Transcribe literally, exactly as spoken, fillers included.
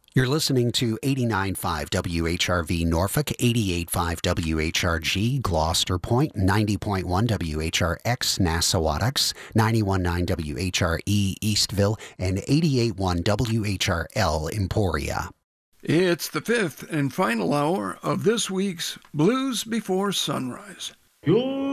You're listening to eighty-nine point five W H R V Norfolk, eighty-eight point five W H R G Gloucester Point, ninety point one W H R X Nassawadox, ninety-one point nine W H R E Eastville, and eighty-eight point one W H R L Emporia. It's the fifth and final hour of this week's Blues Before Sunrise.